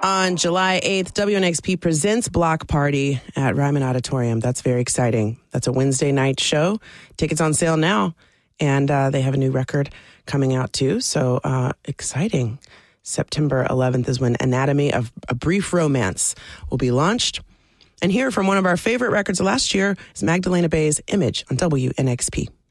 On July 8th, WNXP presents Block Party at Ryman Auditorium. That's very exciting. That's a Wednesday night show. Tickets on sale now. And they have a new record coming out, too. So exciting. September 11th is when Anatomy of a Brief Romance will be launched. And here from one of our favorite records of last year is Magdalena Bay's Image on WNXP.